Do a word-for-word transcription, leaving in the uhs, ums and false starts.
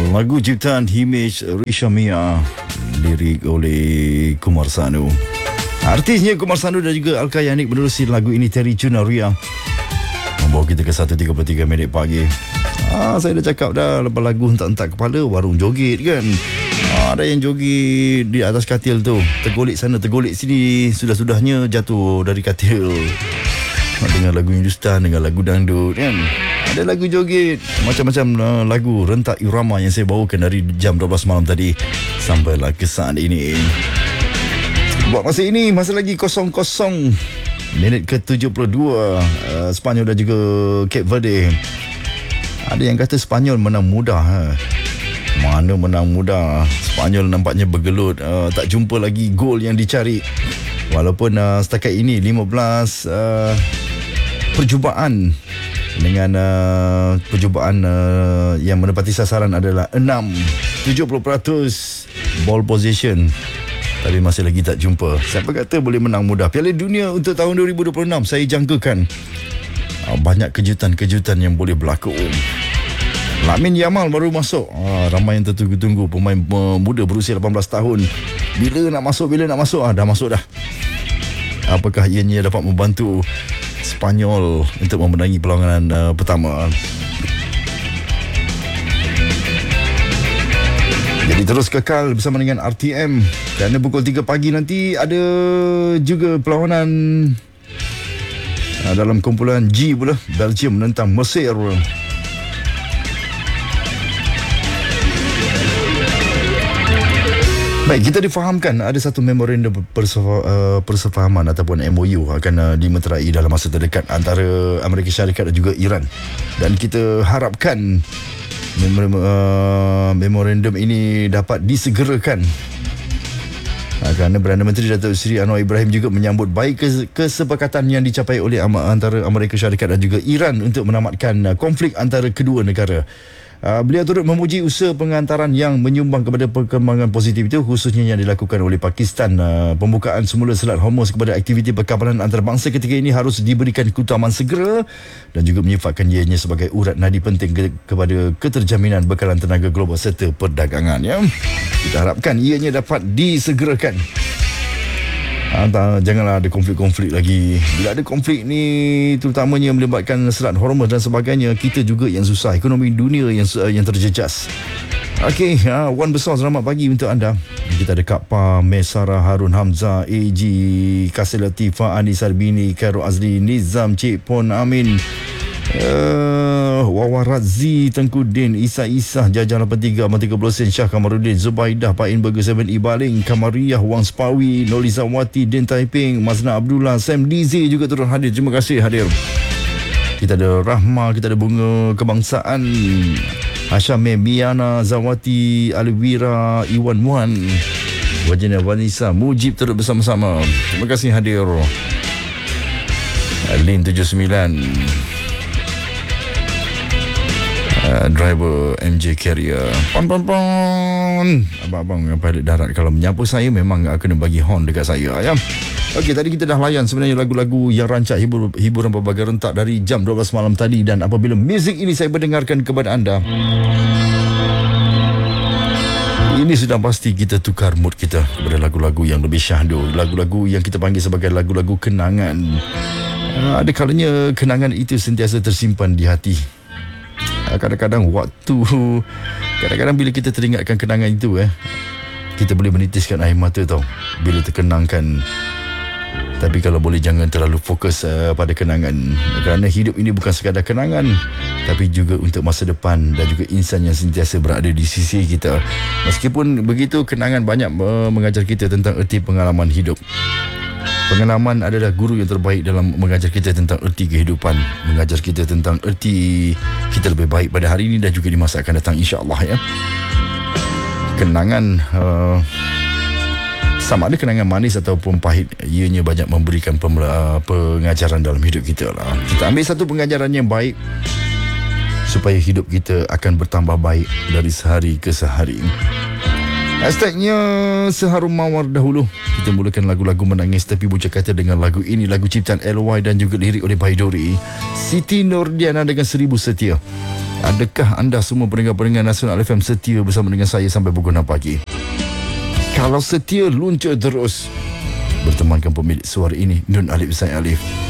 Lagu ciptaan Himej Rishamia, lirik oleh Kumar Sanu. Artisnya Kumar Sanu dan juga Alka Yanik menerusi lagu ini Terry Cunaria, membawa kita ke satu tiga puluh tiga minit pagi. Ah, saya dah cakap dah, lepas lagu hentak-hentak kepala, warung joget kan. Ah, ada yang joget di atas katil tu, tergolek sana tergolek sini, sudah-sudahnya jatuh dari katil. Dengan lagu Hindustan, dengan lagu dangdut kan. Ada lagu joget, macam-macam uh, lagu rentak irama yang saya bawakan dari jam dua belas malam tadi sampailah ke saat ini. Buat masa ini, masa lagi kosong kosong, minit ke tujuh puluh dua, uh, Sepanyol dan juga Cape Verde. Ada yang kata Sepanyol menang mudah. Ha? Mana menang mudah? Sepanyol nampaknya bergelut, uh, tak jumpa lagi gol yang dicari. Walaupun uh, setakat ini lima belas uh, percubaan dengan uh, percubaan uh, yang menepati sasaran adalah enam, tujuh puluh peratus ball position, tapi masih lagi tak jumpa. Siapa kata boleh menang mudah? Piala Dunia untuk tahun dua ribu dua puluh enam, saya jangkakan uh, banyak kejutan-kejutan yang boleh berlaku. Lamine Yamal baru masuk, uh, ramai yang tertunggu-tunggu, pemain uh, muda berusia lapan belas tahun. Bila nak masuk, bila nak masuk, ah, dah masuk dah. Apakah ianya dapat membantu Sepanyol untuk memenangi perlawanan uh, pertama? Jadi terus kekal bersama dengan R T M, kerana pukul tiga pagi nanti ada juga perlawanan uh, dalam kumpulan G pula, Belgium menentang Mesir. Baik, kita difahamkan ada satu memorandum persefa, uh, persefahaman ataupun M O U akan uh, dimeterai dalam masa terdekat antara Amerika Syarikat dan juga Iran. Dan kita harapkan mem- uh, memorandum ini dapat disegerakan. Uh, kerana Perdana Menteri Datuk Seri Anwar Ibrahim juga menyambut baik kes- kesepakatan yang dicapai oleh am- antara Amerika Syarikat dan juga Iran untuk menamatkan uh, konflik antara kedua negara. Uh, beliau turut memuji usaha pengantaran yang menyumbang kepada perkembangan positif itu, khususnya yang dilakukan oleh Pakistan. Uh, pembukaan semula Selat Hormuz kepada aktiviti perkapalan antarabangsa ketika ini harus diberikan keutamaan segera dan juga menyifatkan ianya sebagai urat nadi penting ke- kepada keterjaminan bekalan tenaga global serta perdagangan. Ya. Kita harapkan ianya dapat disegerakan. Entah, janganlah ada konflik-konflik lagi. Bila ada konflik ni, terutamanya melibatkan Selat Hormuz dan sebagainya, kita juga yang susah, ekonomi dunia yang yang terjejas. Okey, ha, Wan besar selamat pagi untuk anda. Kita ada Kak Pa, Mesara, Harun Hamzah, A G, Kasih Latifah, Anis Arbini, Khairul Azli, Nizam, Cik Pon Amin, Uh, Wawa Razzi, Tengku Din, Isa Isah, Jajan lapan tiga, Amat tiga puluh sen, Syah Kamarudin, Zubaidah, Pak In Burger tujuh Ibaling, Kamariah, Wang Spawi, Nolizawati, Din Taiping, Mazna Abdullah, Sam D Z juga turut hadir. Terima kasih hadir. Kita ada Rahma, kita ada Bunga Kebangsaan, Hasham Miana, Zawati, Alwira, Iwan Wan, Wajina Vanisa, Mujib turut bersama-sama. Terima kasih hadir. Lin tujuh sembilan, Uh, driver M J Carrier, pon pon pon, abang-abang pilot darat kalau menyapa saya memang kena bagi horn dekat saya ya. Okey, tadi kita dah layan sebenarnya lagu-lagu yang rancak hibur, hiburan pelbagai rentak dari jam dua belas malam tadi, dan apabila muzik ini saya berdengarkan kepada anda, ini sudah pasti kita tukar mood kita kepada lagu-lagu yang lebih syahdu, lagu-lagu yang kita panggil sebagai lagu-lagu kenangan. Uh, ada kalanya kenangan itu sentiasa tersimpan di hati. Kadang-kadang waktu Kadang-kadang bila kita teringatkan kenangan itu eh, kita boleh menitiskan air mata tau bila terkenangkan. Tapi kalau boleh jangan terlalu fokus uh, pada kenangan, kerana hidup ini bukan sekadar kenangan, tapi juga untuk masa depan dan juga insan yang sentiasa berada di sisi kita. Meskipun begitu, kenangan banyak uh, mengajar kita tentang erti pengalaman hidup. Pengalaman adalah guru yang terbaik dalam mengajar kita tentang erti kehidupan, mengajar kita tentang erti kita lebih baik pada hari ini dan juga di masa akan datang, insya-Allah ya. Kenangan uh, sama ada kenangan manis ataupun pahit, ianya banyak memberikan pemela- pengajaran dalam hidup kita lah. Kita ambil satu pengajaran yang baik supaya hidup kita akan bertambah baik dari sehari ke sehari. Hashtagnya Seharum Mawar dahulu. Kita mulakan lagu-lagu menangis tapi bocah kata dengan lagu ini, lagu ciptaan L Y dan juga lirik oleh Baiduri. Siti Nordiana dengan Seribu Setia. Adakah anda semua pendengar-pendengar Nasional F M setia bersama dengan saya sampai pukul enam pagi? Kalau setia, luncur terus bertemankan pemilik suara ini, Nun Alif Said Alif.